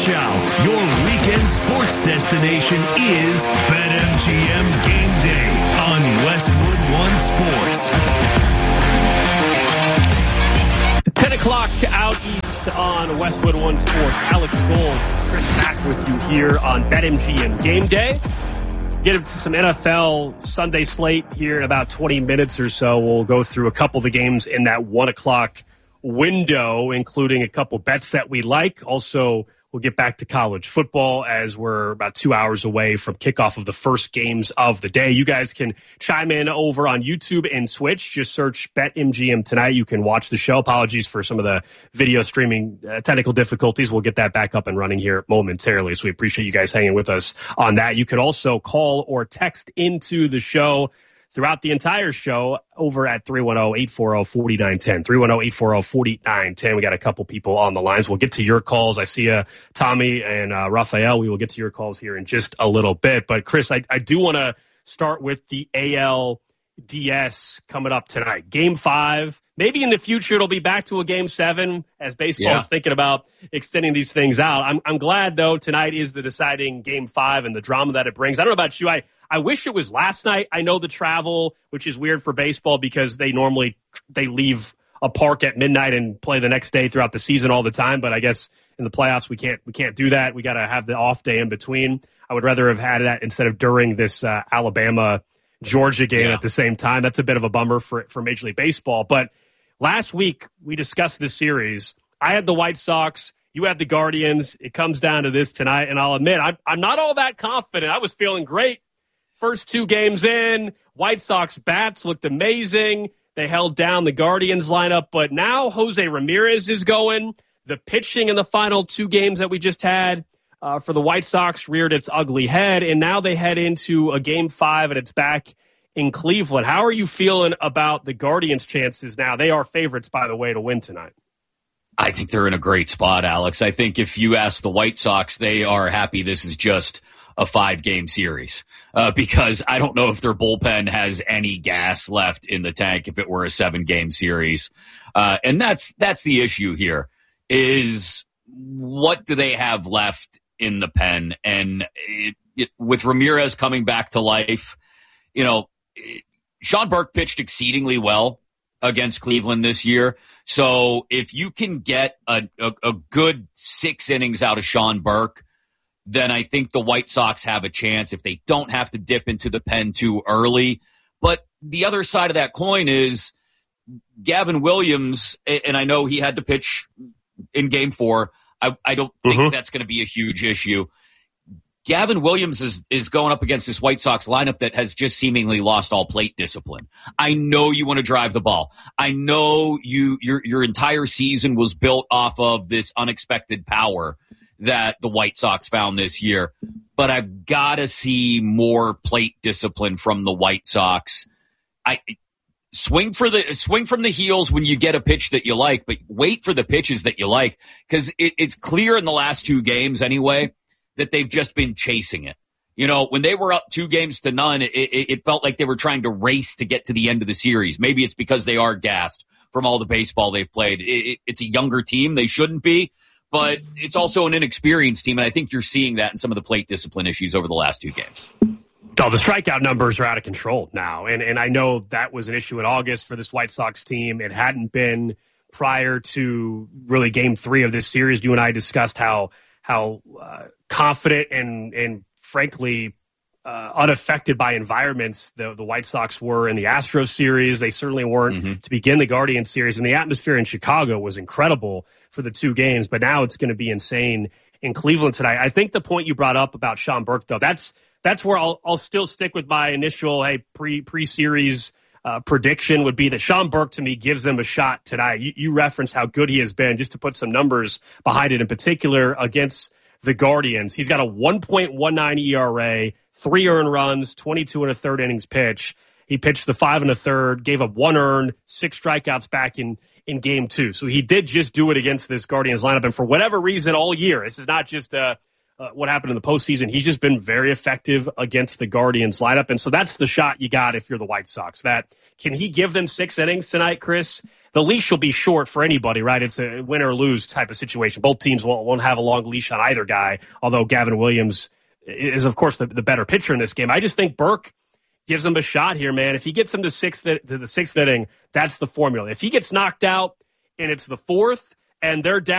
shout. Your weekend sports destination is BetMGM Game Day on Westwood One Sports. 10 o'clock out east on Westwood One Sports. Alex Gold, Chris back with you here on BetMGM Game Day. Get into some NFL Sunday slate here in about 20 minutes or so. We'll go through a couple of the games in that 1 o'clock window, including a couple bets that we like. Also, we'll get back to college football as we're about 2 hours away from kickoff of the first games of the day. You guys can chime in over on YouTube and Switch. Just search BetMGM tonight. You can watch the show. Apologies for some of the video streaming technical difficulties. We'll get that back up and running here momentarily. So we appreciate you guys hanging with us on that. You could also call or text into the show throughout the entire show over at 310-840-4910. 310-840-4910. We got a couple people on the lines. We'll get to your calls. I see Tommy and Raphael. We will get to your calls here in just a little bit. But, Chris, I do want to start with the ALDS coming up tonight. Game 5. Maybe in the future it'll be back to a Game 7 as baseball is thinking about extending these things out. I'm glad, though, tonight is the deciding Game 5 and the drama that it brings. I don't know about you. I wish it was last night. I know the travel, which is weird for baseball because they leave a park at midnight and play the next day throughout the season all the time. But I guess in the playoffs we can't do that. We got to have the off day in between. I would rather have had that instead of during this Alabama-Georgia game at the same time. That's a bit of a bummer for Major League Baseball. But last week we discussed this series. I had the White Sox. You had the Guardians. It comes down to this tonight, and I'll admit I'm not all that confident. I was feeling great. First 2 games in, White Sox bats looked amazing. They held down the Guardians lineup, but now Jose Ramirez is going. The pitching in the final 2 games that we just had for the White Sox reared its ugly head, and now they head into a Game 5, and it's back in Cleveland. How are you feeling about the Guardians' chances now? They are favorites, by the way, to win tonight. I think they're in a great spot, Alex. I think if you ask the White Sox, they are happy this is just a 5-game series because I don't know if their bullpen has any gas left in the tank if it were a 7-game series. And that's the issue here is what do they have left in the pen? And with Ramirez coming back to life, Sean Burke pitched exceedingly well against Cleveland this year. So if you can get a good 6 innings out of Sean Burke, then I think the White Sox have a chance if they don't have to dip into the pen too early. But the other side of that coin is Gavin Williams, and I know he had to pitch in Game 4. I don't think that's going to be a huge issue. Gavin Williams is going up against this White Sox lineup that has just seemingly lost all plate discipline. I know you want to drive the ball. I know your entire season was built off of this unexpected power that the White Sox found this year. But I've got to see more plate discipline from the White Sox. Swing from the heels when you get a pitch that you like, but wait for the pitches that you like because it's clear in the last 2 games anyway that they've just been chasing it. When they were up 2-0, it felt like they were trying to race to get to the end of the series. Maybe it's because they are gassed from all the baseball they've played. It's a younger team. They shouldn't be. But it's also an inexperienced team, and I think you're seeing that in some of the plate discipline issues over the last 2 games. Oh, the strikeout numbers are out of control now, and I know that was an issue in August for this White Sox team. It hadn't been prior to really Game 3 of this series. You and I discussed how confident and frankly unaffected by environments the White Sox were in the Astros series. They certainly weren't to begin the Guardians series, and the atmosphere in Chicago was incredible for the 2 games, but now it's going to be insane in Cleveland tonight. I think the point you brought up about Sean Burke, though, that's where I'll still stick with my initial pre-series prediction would be that Sean Burke, to me, gives them a shot tonight. You referenced how good he has been, just to put some numbers behind it, in particular against the Guardians. He's got a 1.19 ERA, 3 earned runs, 22 1/3 innings pitch. He pitched the 5 1/3, gave up 1 earned, 6 strikeouts back in Game 2. So he did just do it against this Guardians lineup. And for whatever reason all year, this is not just what happened in the postseason. He's just been very effective against the Guardians lineup. And so that's the shot you got if you're the White Sox. That can he give them 6 innings tonight, Chris? the leash will be short for anybody, right? It's a win or lose type of situation. Both teams won't have a long leash on either guy, although Gavin Williams is, of course, the better pitcher in this game. I just think Burke gives him a shot here, man. If he gets him to the sixth inning, that's the formula. If he gets knocked out and it's the fourth and they're down